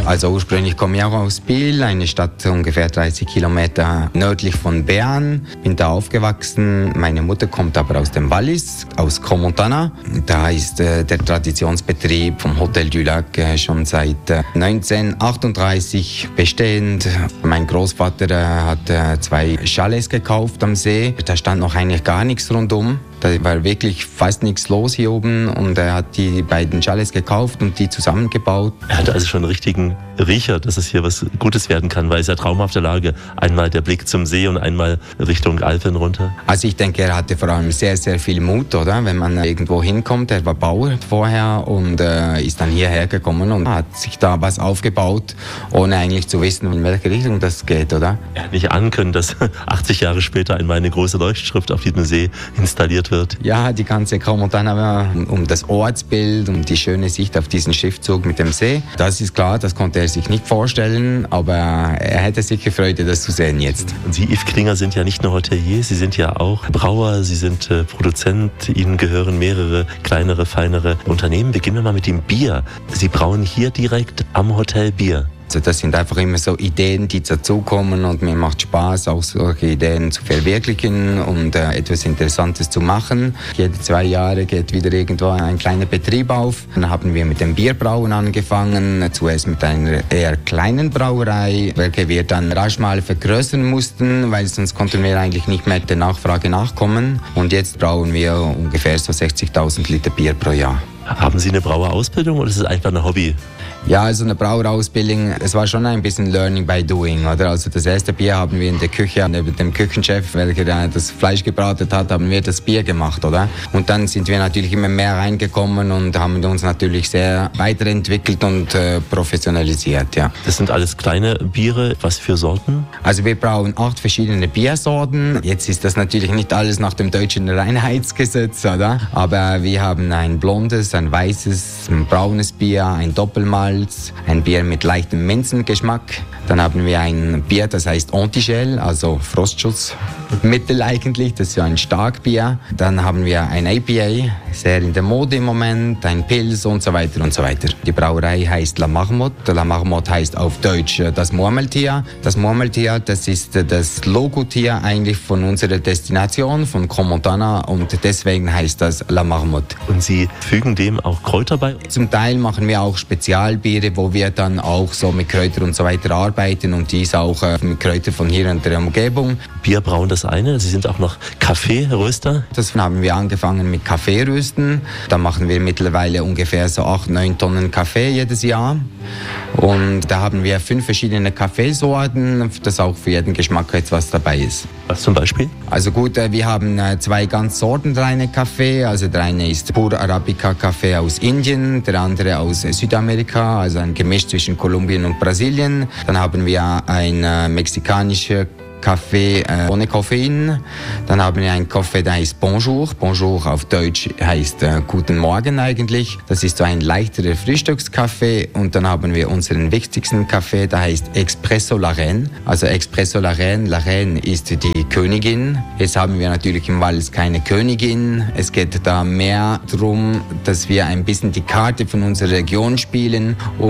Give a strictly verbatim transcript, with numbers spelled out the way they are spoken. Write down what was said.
Also ursprünglich komme ich auch aus Biel, eine Stadt ungefähr dreißig Kilometer nördlich von Bern. Bin da aufgewachsen. Meine Mutter kommt aber aus dem Wallis, aus Crans-Montana. Da ist äh, der Traditionsbetrieb vom Hotel du Lac äh, schon seit äh, neunzehnhundertachtunddreißig bestehend. Mein Großvater äh, hat äh, zwei Chalets gekauft am See. Da stand noch eigentlich gar nichts rundum. Da war wirklich fast nichts los hier oben und er hat die beiden Chalets gekauft und die zusammengebaut. Er hatte also schon einen richtigen Riecher, dass es hier was Gutes werden kann, weil es ja traumhafte Lage. Einmal der Blick zum See und einmal Richtung Alpen runter. Also ich denke, er hatte vor allem sehr, sehr viel Mut, oder? Wenn man irgendwo hinkommt. Er war Bauer vorher und äh, ist dann hierher gekommen und hat sich da was aufgebaut, ohne eigentlich zu wissen, in welche Richtung das geht, oder? Er hat nicht ahnen können, dass achtzig Jahre später einmal eine große Leuchtschrift auf diesem See installiert wird. Ja, die ganze Crans-Montana um, um das Ortsbild, um die schöne Sicht auf diesen Schiffzug mit dem See. Das ist klar, das konnte er sich nicht vorstellen, aber er hätte sicher Freude, das zu sehen jetzt. Und Sie, Yves Klinger, sind ja nicht nur Hotelier, Sie sind ja auch Brauer, Sie sind äh, Produzent, Ihnen gehören mehrere kleinere, feinere Unternehmen. Beginnen wir mal mit dem Bier. Sie brauen hier direkt am Hotel Bier. Also das sind einfach immer so Ideen, die dazukommen und mir macht Spaß, auch solche Ideen zu verwirklichen und äh, etwas Interessantes zu machen. Jede zwei Jahre geht wieder irgendwo ein kleiner Betrieb auf. Dann haben wir mit dem Bierbrauen angefangen, zuerst mit einer eher kleinen Brauerei, welche wir dann rasch mal vergrößern mussten, weil sonst konnten wir eigentlich nicht mehr der Nachfrage nachkommen. Und jetzt brauen wir ungefähr so sechzigtausend Liter Bier pro Jahr. Haben Sie eine Brauerausbildung oder ist es einfach ein Hobby? Ja, also eine Brauerausbildung, es war schon ein bisschen Learning by Doing, oder? Also das erste Bier haben wir in der Küche, neben dem Küchenchef, welcher das Fleisch gebraten hat, haben wir das Bier gemacht, oder? Und dann sind wir natürlich immer mehr reingekommen und haben uns natürlich sehr weiterentwickelt und äh, professionalisiert, ja. Das sind alles kleine Biere, was für Sorten? Also wir brauen acht verschiedene Biersorten. Jetzt ist das natürlich nicht alles nach dem deutschen Reinheitsgesetz, oder? Aber wir haben ein blondes, ein weißes, ein braunes Bier, ein Doppelmalz, ein Bier mit leichtem Minzengeschmack. Dann haben wir ein Bier, das heißt Antigel, also Frostschutzmittel eigentlich. Das ist ja ein Starkbier. Dann haben wir ein I P A, sehr in der Mode im Moment, ein Pils und so weiter und so weiter. Die Brauerei heißt La Marmotte. La Marmotte heißt auf Deutsch das Murmeltier. Das Murmeltier, das ist das Logotier eigentlich von unserer Destination, von Crans-Montana, und deswegen heißt das La Marmotte. Und Sie fügen dem auch Kräuter bei? Zum Teil machen wir auch Spezialbiere, wo wir dann auch so mit Kräutern und so weiter arbeiten und dies auch äh, mit Kräutern von hier in der Umgebung. Bierbrauen das eine, Sie sind auch noch Kaffeeröster? Das haben wir angefangen mit Kaffeerösten. Da machen wir mittlerweile ungefähr so acht, neun Tonnen Kaffee jedes Jahr. Und da haben wir fünf verschiedene Kaffeesorten, dass auch für jeden Geschmack etwas dabei ist. Was zum Beispiel? Also gut, wir haben zwei ganz sortenreine Kaffee. Also der eine ist Pur Arabica Kaffee aus Indien, der andere aus Südamerika, also ein Gemisch zwischen Kolumbien und Brasilien. Dann haben wir ein äh, mexikanischer Kaffee äh, ohne Koffein. Dann haben wir einen Kaffee, der heißt Bonjour. Bonjour auf Deutsch heißt äh, Guten Morgen eigentlich. Das ist so ein leichterer Frühstückskaffee. Und dann haben wir unseren wichtigsten Kaffee, der heißt Espresso La Reine. Also Espresso La Reine. La Reine ist die Königin. Jetzt haben wir natürlich im Wallis keine Königin. Es geht da mehr darum, dass wir ein bisschen die Karte von unserer Region spielen. Und